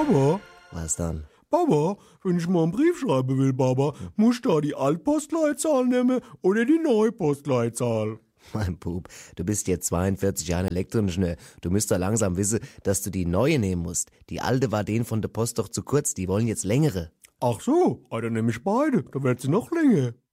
Baba, Was dann? Baba, wenn ich mal einen Brief schreiben will, Baba, muss ich da die Altpostleitzahl nehmen oder die neue Postleitzahl? Mein Bub, du bist jetzt 42 Jahre Elektroingenieur. Du müsst doch langsam wissen, dass du die neue nehmen musst. Die alte war denen von der Post doch zu kurz, die wollen jetzt längere. Ach so, dann nehme ich beide, dann wird sie noch länger.